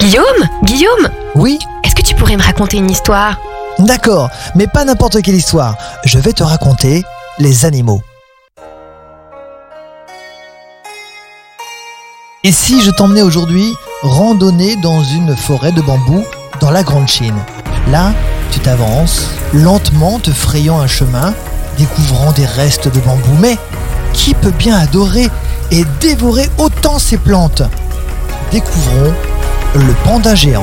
Guillaume, Oui, est-ce que tu pourrais me raconter une histoire? d'accord, mais pas n'importe quelle histoire. Je vais te raconter les animaux. Et si je t'emmenais aujourd'hui randonner dans une forêt de bambou dans la Grande Chine? Là, tu t'avances, lentement te frayant un chemin, découvrant des restes de bambou. Mais qui peut bien adorer et dévorer autant ces plantes? Découvrons le panda géant.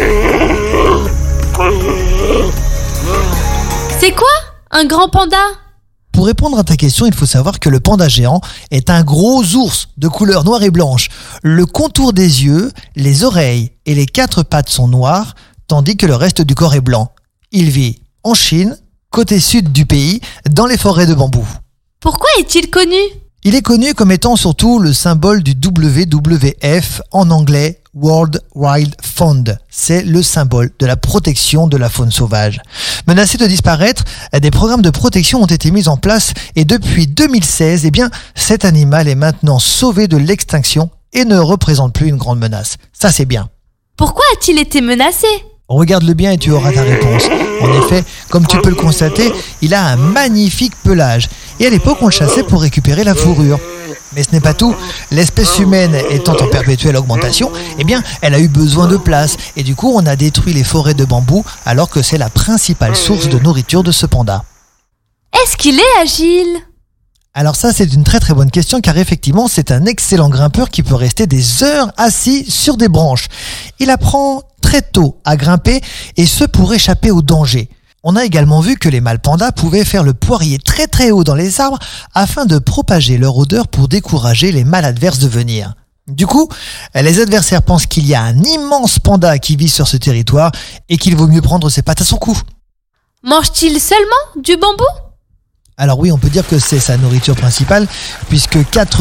C'est quoi un grand panda? Pour répondre à ta question, il faut savoir que le panda géant est un gros ours de couleur noire et blanche. Le contour des yeux, les oreilles et les 4 pattes sont noirs, tandis que le reste du corps est blanc. Il vit en Chine, côté sud du pays, dans les forêts de bambou. Pourquoi est-il connu? Il est connu comme étant surtout le symbole du WWF, en anglais World Wild Fund. C'est le symbole de la protection de la faune sauvage. Menacé de disparaître, des programmes de protection ont été mis en place et depuis 2016, cet animal est maintenant sauvé de l'extinction et ne représente plus une grande menace. Ça, c'est bien. Pourquoi a-t-il été menacé? Regarde-le bien et tu auras ta réponse. En effet, comme tu peux le constater, il a un magnifique pelage. Et à l'époque, on le chassait pour récupérer la fourrure. Mais ce n'est pas tout. L'espèce humaine étant en perpétuelle augmentation, elle a eu besoin de place. Et du coup, on a détruit les forêts de bambou alors que c'est la principale source de nourriture de ce panda. Est-ce qu'il est agile? Alors ça, c'est une très très bonne question car effectivement, c'est un excellent grimpeur qui peut rester des heures assis sur des branches. Il apprend très tôt à grimper et ce pour échapper au danger. On a également vu que les mâles pandas pouvaient faire le poirier très très haut dans les arbres afin de propager leur odeur pour décourager les mâles adverses de venir. Du coup, les adversaires pensent qu'il y a un immense panda qui vit sur ce territoire et qu'il vaut mieux prendre ses pattes à son cou. Mange-t-il seulement du bambou? Alors oui, on peut dire que c'est sa nourriture principale, puisque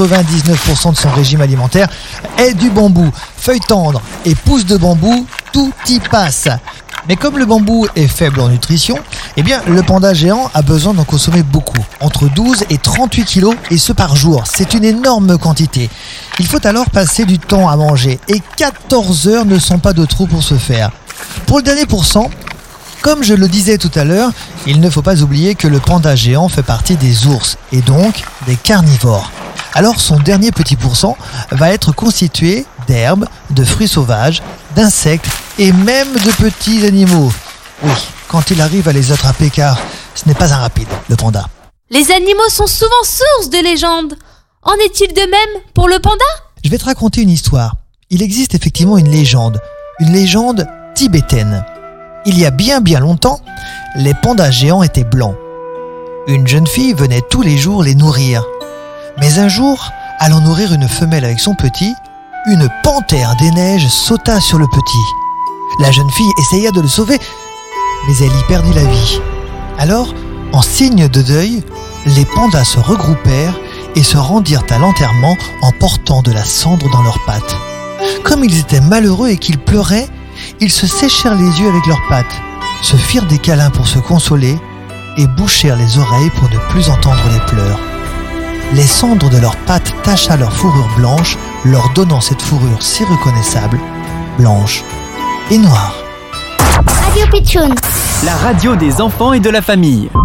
99% de son régime alimentaire est du bambou. Feuilles tendres et pousses de bambou, tout y passe. Mais comme le bambou est faible en nutrition, le panda géant a besoin d'en consommer beaucoup, entre 12 et 38 kilos, et ce par jour. C'est une énorme quantité. Il faut alors passer du temps à manger, et 14 heures ne sont pas de trop pour ce faire. Pour le dernier pourcent, comme je le disais tout à l'heure, il ne faut pas oublier que le panda géant fait partie des ours et donc des carnivores. Alors son dernier petit pourcent va être constitué d'herbes, de fruits sauvages, d'insectes et même de petits animaux. Oui, quand il arrive à les attraper car ce n'est pas un rapide, le panda. Les animaux sont souvent source de légendes. En est-il de même pour le panda? Je vais te raconter une histoire. Il existe effectivement une légende tibétaine. Il y a bien longtemps, les pandas géants étaient blancs. Une jeune fille venait tous les jours les nourrir. Mais un jour, allant nourrir une femelle avec son petit, une panthère des neiges sauta sur le petit. La jeune fille essaya de le sauver, mais elle y perdit la vie. Alors, en signe de deuil, les pandas se regroupèrent et se rendirent à l'enterrement en portant de la cendre dans leurs pattes. Comme ils étaient malheureux et qu'ils pleuraient, ils se séchèrent les yeux avec leurs pattes, se firent des câlins pour se consoler et bouchèrent les oreilles pour ne plus entendre les pleurs. Les cendres de leurs pattes tacha leur fourrure blanche, leur donnant cette fourrure si reconnaissable, blanche et noire. Radio Pitchoun, la radio des enfants et de la famille.